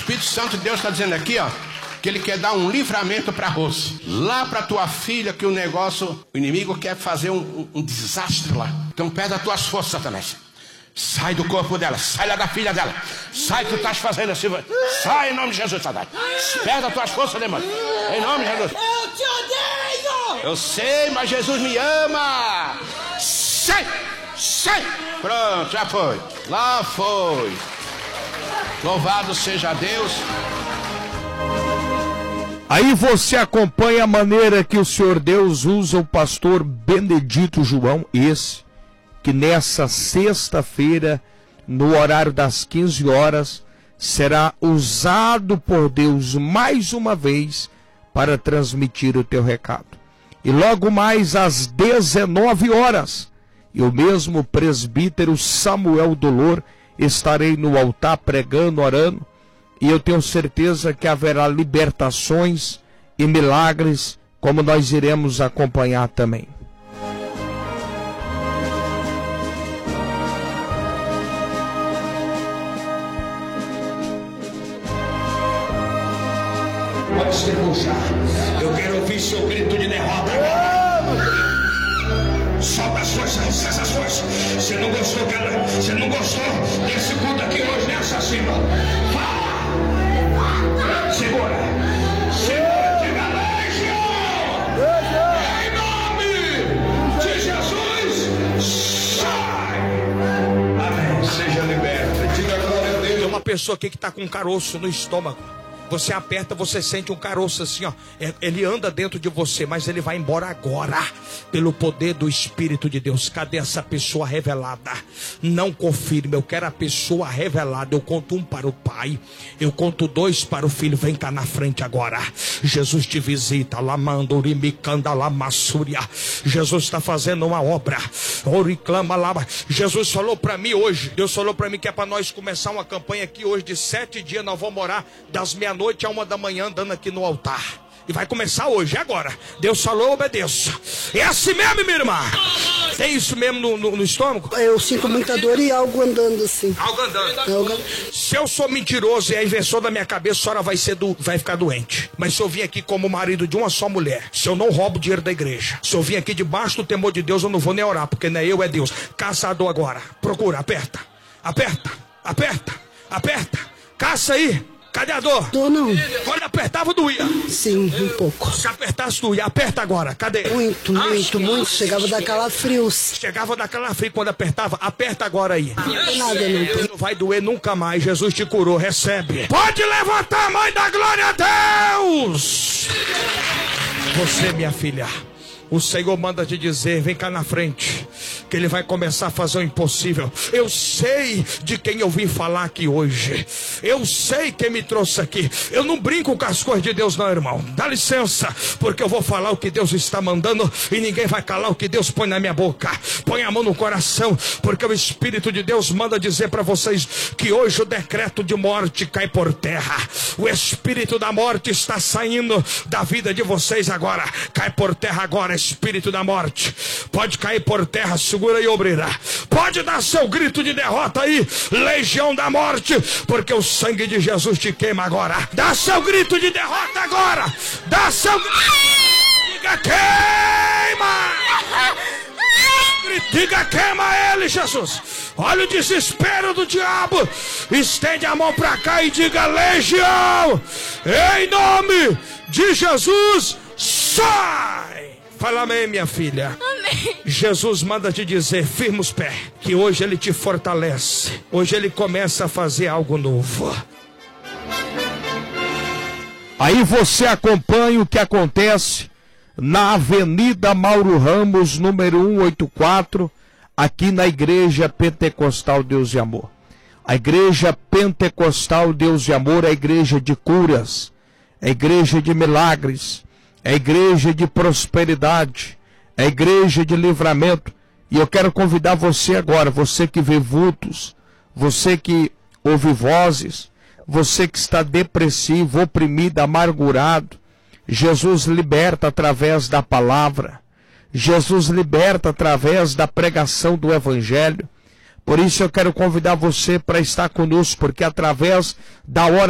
Espírito Santo de Deus está dizendo aqui, ó, que ele quer dar um livramento para Rose. Lá para tua filha, que o inimigo quer fazer um desastre lá. Então perde as tuas forças, Satanás. Sai do corpo dela, sai lá da filha dela. Sai que tu estás fazendo assim. Sai em nome de Jesus, Satanás. Perde as tuas forças, demônio. Em nome de Jesus. Eu te odeio! Eu sei, mas Jesus me ama. Sai! Sai! Pronto, já foi. Lá foi. Louvado seja Deus. Aí você acompanha a maneira que o Senhor Deus usa o pastor Benedito João, esse, que nessa sexta-feira, no horário das 15 horas, será usado por Deus mais uma vez para transmitir o teu recado. E logo mais às 19 horas, eu mesmo, presbítero Samuel Dolor, estarei no altar pregando, orando, e eu tenho certeza que haverá libertações e milagres, como nós iremos acompanhar também. Pode se puxar. Eu quero ouvir seu grito de derrota agora. Solta as forças, essas forças. Você não gostou, cara? Você não gostou desse culto aqui hoje, né, assassino? Fala! Segura! Segura, diga legião! Em nome de Jesus, sai! Amém. Seja liberto. Diga glória a Deus. Tem uma pessoa aqui que está com um caroço no estômago. Você aperta, você sente um caroço assim, ó. Ele anda dentro de você, mas ele vai embora agora, pelo poder do Espírito de Deus. Cadê essa pessoa revelada? Não confirme, eu quero a pessoa revelada. Eu conto 1 para o Pai, eu conto 2 para o Filho. Vem cá na frente agora. Jesus te visita. Lamandurimicanda lamassúria. Jesus está fazendo uma obra. Oriclama lá. Jesus falou para mim hoje, Deus falou para mim que é para nós começar uma campanha aqui hoje de 7 dias. Nós vamos orar das meia-noite a 1 da manhã, andando aqui no altar. E vai começar hoje, agora. Deus falou, eu obedeço. É assim mesmo, minha irmã? Tem isso mesmo no estômago? Eu sinto muita dor e algo andando assim. Algo andando. Se eu sou mentiroso e é invenção da minha cabeça, a senhora vai ficar doente. Mas se eu vim aqui como marido de uma só mulher, se eu não roubo dinheiro da igreja, se eu vim aqui debaixo do temor de Deus, eu não vou nem orar, porque não é eu, é Deus. Caçador agora. Procura, aperta. Aperta, aperta, aperta. Caça aí. Cadê a dor? Dor não. Quando apertava, doía? Sim, um pouco. Se apertasse, doía. Aperta agora. Cadê? Muito. Chegava a dar calafrios. Chegava a dar calafrio quando apertava. Aperta agora aí. Não tem nada, não. Não vai doer nunca mais. Jesus te curou. Recebe. Pode levantar, mãe da glória a Deus. Você, minha filha, o Senhor manda te dizer, vem cá na frente, que Ele vai começar a fazer o impossível. Eu sei de quem eu vim falar aqui hoje. Eu sei quem me trouxe aqui. Eu não brinco com as coisas de Deus não, irmão. Dá licença, porque eu vou falar o que Deus está mandando e ninguém vai calar o que Deus põe na minha boca. Põe a mão no coração, porque o Espírito de Deus manda dizer para vocês que hoje o decreto de morte cai por terra. O espírito da morte está saindo da vida de vocês agora. Cai por terra agora, espírito da morte. Pode cair por terra, segura aí, obreira. Pode dar seu grito de derrota aí, legião da morte, porque o sangue de Jesus te queima agora. Dá seu grito de derrota agora. Dá seu grito. Diga queima. Diga queima ele, Jesus. Olha o desespero do diabo. Estende a mão pra cá e diga legião. Em nome de Jesus, sai. Fala amém, minha filha. Amém. Jesus manda te dizer, firma os pés, que hoje Ele te fortalece. Hoje Ele começa a fazer algo novo. Aí você acompanha o que acontece na Avenida Mauro Ramos, número 184, aqui na Igreja Pentecostal Deus e Amor. A Igreja Pentecostal Deus e Amor é a igreja de curas, é a igreja de milagres, é a igreja de prosperidade, é a igreja de livramento. E eu quero convidar você agora, você que vê vultos, você que ouve vozes, você que está depressivo, oprimido, amargurado. Jesus liberta através da palavra. Jesus liberta através da pregação do Evangelho. Por isso eu quero convidar você para estar conosco, porque através da oração